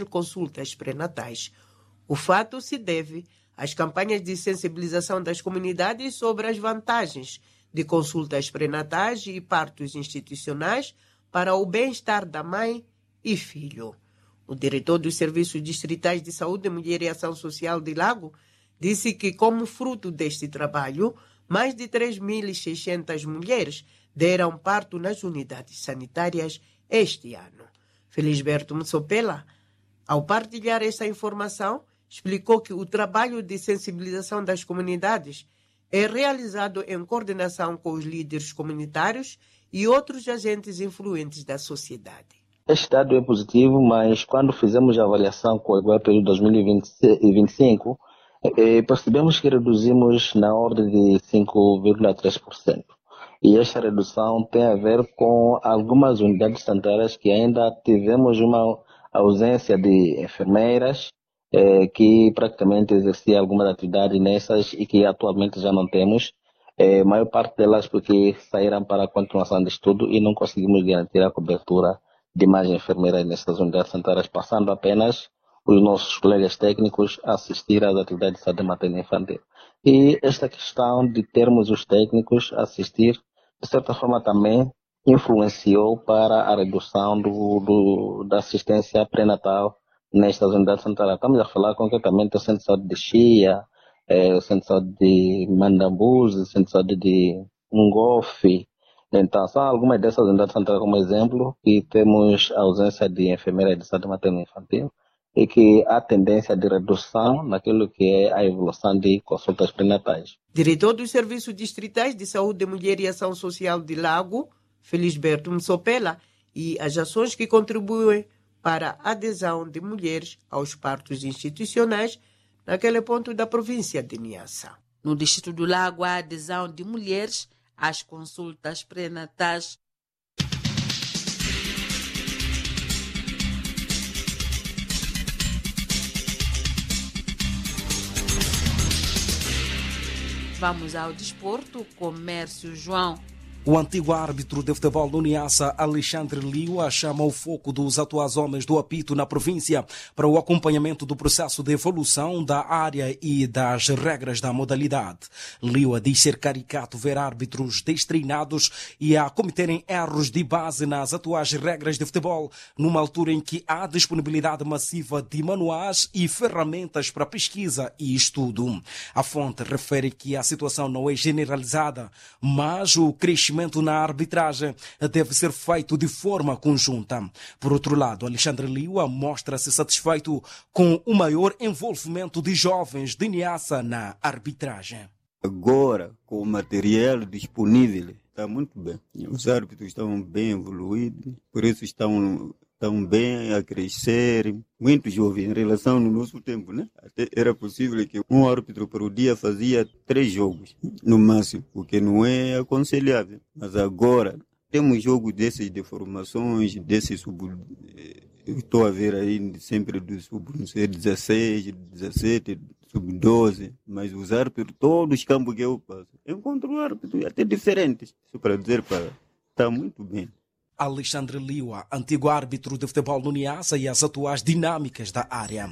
consultas pré-natais. O fato se deve às campanhas de sensibilização das comunidades sobre as vantagens de consultas pré-natais e partos institucionais para o bem-estar da mãe e filho. O diretor dos Serviços Distritais de Saúde, Mulher e Ação Social de Lago disse que, como fruto deste trabalho, mais de 3.600 mulheres deram parto nas unidades sanitárias este ano. Felisberto Msopela, ao partilhar essa informação, explicou que o trabalho de sensibilização das comunidades é realizado em coordenação com os líderes comunitários e outros agentes influentes da sociedade. Este dado é positivo, mas quando fizemos a avaliação com o período 2025, percebemos que reduzimos na ordem de 5,3%. E esta redução tem a ver com algumas unidades sanitárias que ainda tivemos uma ausência de enfermeiras, que praticamente exercia algumas atividades nessas e que atualmente já não temos. A maior parte delas porque saíram para a continuação de estudo e não conseguimos garantir a cobertura de mais enfermeiras nessas unidades sanitárias, passando apenas os nossos colegas técnicos a assistir às atividades de saúde materna e infantil. E esta questão de termos os técnicos a assistir, de certa forma também influenciou para a redução da assistência pré-natal nestas unidades sanitárias. Estamos a falar concretamente do Centro de Saúde de Chia, o Centro de Saúde de Mandambuzi, o Centro de Saúde de Ngofe. Então, são algumas dessas unidades sanitárias, como exemplo, que temos a ausência de enfermeira de saúde materna e infantil e que há tendência de redução naquilo que é a evolução de consultas pré-natais. Diretor dos Serviços Distritais de Saúde, Mulher e Ação Social de Lago, Felisberto Msopela, e as ações que contribuem para a adesão de mulheres aos partos institucionais naquele ponto da província de Niassa. No Distrito do Lago, a adesão de mulheres às consultas pré-natais. Vamos ao desporto, comércio, João. O antigo árbitro de futebol do Niassa, Alexandre Liua, chama o foco dos atuais homens do apito na província para o acompanhamento do processo de evolução da área e das regras da modalidade. Liua diz ser caricato ver árbitros destreinados e a cometerem erros de base nas atuais regras de futebol, numa altura em que há disponibilidade massiva de manuais e ferramentas para pesquisa e estudo. A fonte refere que a situação não é generalizada, mas o crescimento na arbitragem deve ser feito de forma conjunta. Por outro lado, Alexandre Liua mostra-se satisfeito com o maior envolvimento de jovens de Niassa na arbitragem. Agora, com o material disponível, está muito bem. Os árbitros estão bem evoluídos, por isso estão bem a crescer, muito jovem em relação ao nosso tempo, né? Até era possível que um árbitro por dia fazia 3 jogos, no máximo, o que não é aconselhável. Mas agora, temos jogos desses de formações, desses eu estou a ver aí sempre do sub-16, 17, sub-12, mas os árbitros, todos os campos que eu passo, encontro árbitros até diferentes. Isso para dizer, está muito bem. Alexandre Liua, antigo árbitro de futebol no Niassa, e as atuais dinâmicas da área.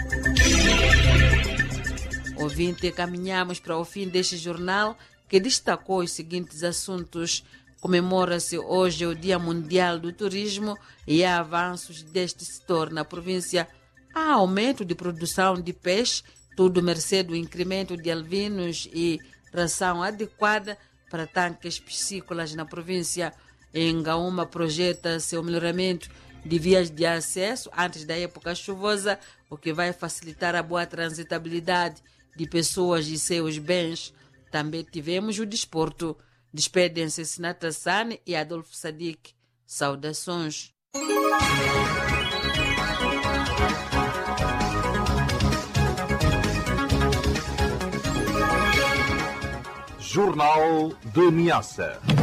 Ouvinte, caminhamos para o fim deste jornal que destacou os seguintes assuntos. Comemora-se hoje o Dia Mundial do Turismo e há avanços deste setor na província. Há aumento de produção de peixe, tudo mercê do incremento de alvinos e ração adequada para tanques piscícolas na província. Em Ngaúma projeta-se o melhoramento de vias de acesso antes da época chuvosa, o que vai facilitar a boa transitabilidade de pessoas e seus bens. Também tivemos o desporto. Despedem-se Sinatra Sane e Adolfo Sadiq. Saudações. Jornal de Niassa.